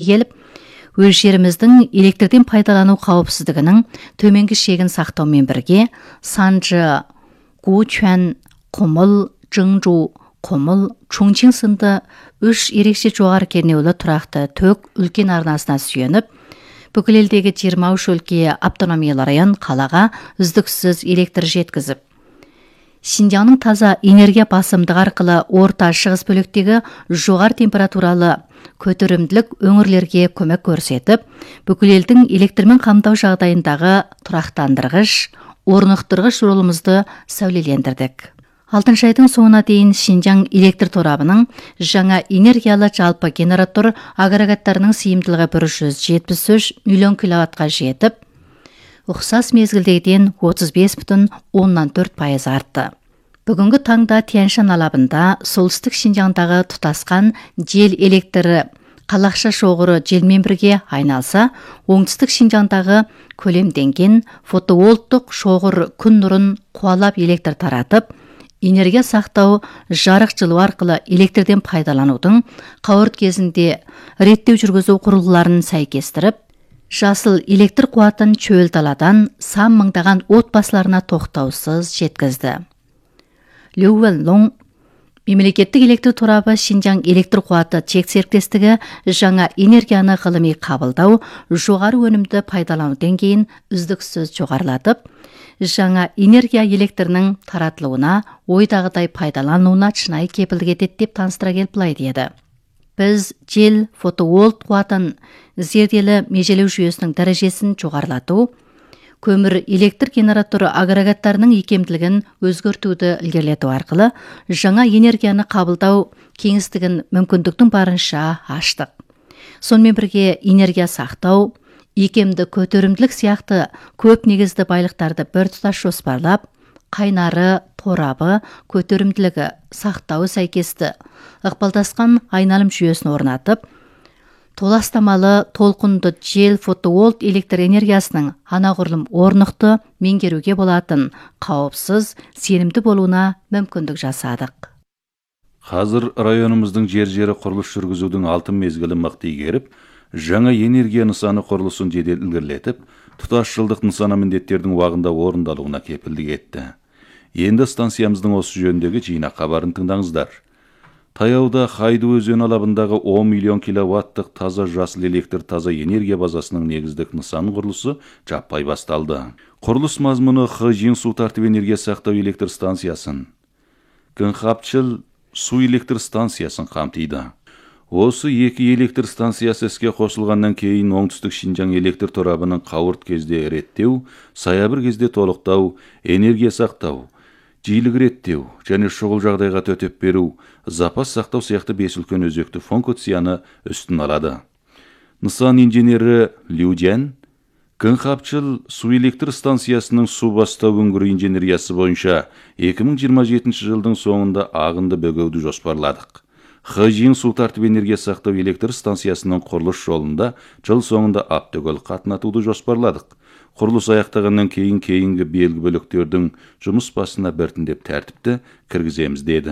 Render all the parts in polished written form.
келіп, өз жеріміздің электрден пайдалану қауіпсіздігінің төменгі шегін сақтаумен бірге Санжы, Гучуан, Құмыл, Жыңжу, Құмыл, Чунчин сынды 3 ерекше жоғары кернеулі тұрақты ток үлкен арнасына сүйеніп, бүкіл елдегі 23 өлке автономиялы район қалаға үздіксіз электр жеткізіп, Шинжаңның таза энергия басымдығы арқылы орта шығыс бөліктегі жоғары температуралы көтерімділік өңірлерге көмек көрсетіп, бүкіл елдің электрмен қамтау жағдайындағы тұрақтандырғыш, орнықтырғыш ролымызды сәулелендірдік. 6 айдың соңына дейін Шинжаң электр торабының жаңа энергиялы жалпы генератор агрегаттарының сыйымдылығы 173 миллион киловаттқа жетіп, ұқсас мезгілдегіден 35,4% артты. Бүгінгі таңда Тяньшан алабында солтүстік Шинжаңдағы тұтасқан жел электрі қалақша шоғыры желмен бірге айналса, оңтүстік Шинжаңдағы көлемденген фотовольттық шоғыр күн нұрын қуалап электр таратып, энергия сақтау жарық жылу арқылы электрден пайдаланудың қауырт кезінде реттеу жүргізу құрылғыларын сәйкестіріп, жасыл электр қуатын чөл даладан сан мыңдаған отбасыларына тоқтаусыз жеткізді. Леуэллон мемлекеттік электр торабы Шинжаң электр қуаты чек серіктестігі жаңа энергияны ғылыми қабылдау, жоғары өнімді пайдалану деңгейін үздіксіз жоғарылатып, жаңа энергия электрінің таратылуына, ойдағыдай пайдалануына шынайы кепілдік етеді деп таныстыра келіп былай деді. Біз жел фотовольт қуатын зерделі межелеу жүйесінің дәрежесін жоғарылату, көмір электр генераторы агрегаттарының икемділігін өзгертуді ілгерілету арқылы жаңа энергияны қабылдау кеңістігін мүмкіндіктің барынша аштық. Сонымен бірге энергия сақтау, икемді көтерімділік сияқты көп негізді байлықтарды біртұтас жоспарлап, қайнары, торабы, көтерімділігі, сақтауы сәйкесті ықпалдасқан айналым жүйесін орнатып, толастамалы толқынды жел фотовольт электр энергиясының анағұрлым орнықты меңгеруге болатын қауіпсіз, сенімді болуына мүмкіндік жасадық. Қазір районымыздың жер-жері құрылыс жүргізудің алтын мезгілі мықты игеріп, жаңа энергия нысаны құрылысын жедел ілгерілетіп, тұтас жылдық нысана міндеттердің уағында орындалуына кепілдік етті. Енді станциямыздың осы жөніндегі жинақ хабарын тыңдаңыздар. Таяуда Хайды өзен алабындағы 10 миллион киловаттық таза жасыл электр таза энергия базасының негіздік нысан құрылысы жаппай басталды. Құрылыс мазмұны Хэжин су тартып энергия сақтау электр станциясын, Кынхапчыл су электр станциясын қамтиды. Осы екі электр станциясы іске қосылғаннан кейін оңтүстік Шинжаң электр торабының қауырт кезде реттеу, саябыр кезде толықтау, энергия сақтау, жиілік реттеу және шұғыл жағдайға төтеп беру, запас сақтау сияқты 5 үлкен өзекті функцияны үстін алады. Нысан инженері Лю Джан Кынхапчыл су электр станциясының су бастау үңгірі инженериясы бойынша 2027 жылдың соңында ағынды бөгеуді жоспарладық. Хэжин су тартып энергия сақтау электр станциясының құрылыс жолында жыл соңында автокөл қатынатуды жоспарладық. Құрылыс аяқтағаннан кейінгі белгі бөліктердің жұмыс басына біртіндеп тәртіпті кіргіземіз деді.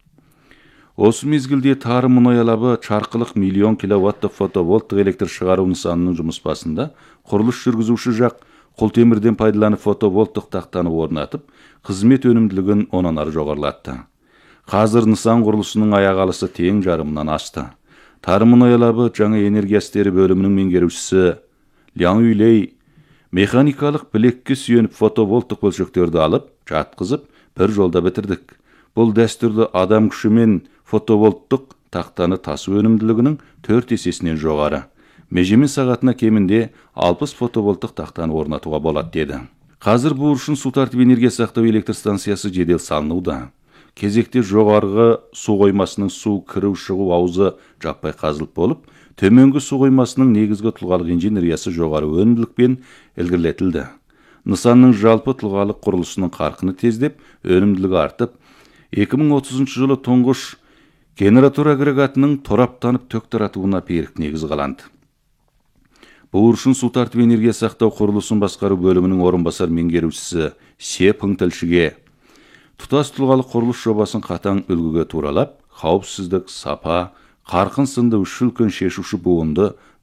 Осы мезгілде Тары мұнай алабы чарқылық миллион киловатты фотовольттық электр шығару нысанының жұмыс басында құрылыс жүргізуші жақ құлтемірден пайдаланып фотовольттық тақтаны орнатып, қызмет өнімділігін онан ары жоғарылатты. Қазір нысан құрылысының аяғалысы тең жарымынан асты. Тары мұнай алабы жаңа энергия істері бөлімінің меңгерушісі Лян Юйлей механикалық білекке сүйеніп фотовольттық бөлшектерді алып, жатқызып, бір жолда бітірдік. Бұл дәстүрлі адам күшімен фотовольттық тақтаны тасу өнімділігінің 4 есесінен жоғары. Межемен сағатына кемінде 60 фотовольттық тақтаны орнатуға болады деді. Қазір бұл үшін су тартып энергия сақтау электр станциясы жедел салынуда. Кезекте жоғарғы су қоймасының су кіру-шығу аузы жаппай қазылып болып, төменгі су қоймасының негізгі тұлғалық инженериясы жоғары өнімділікпен ілгерілетілді. Нысанның жалпы тұлғалық құрылысының қарқыны тездеп, өнімділігі артып, 2030 жылы тұңғыш генератор агрегатының тораптанып ток таратуына берік негіз қаланды. Бұл үшін су тартып энергия сақтау құрылысын басқару бөлімінің орынбасар меңгерушісі Се Пыңтілшіге тұтас тұлғалық құрылыс жобасын қатаң үлгіге туралап, қауіпсіздік, сапа, қарқын сынды үш үлкен шешуші буынды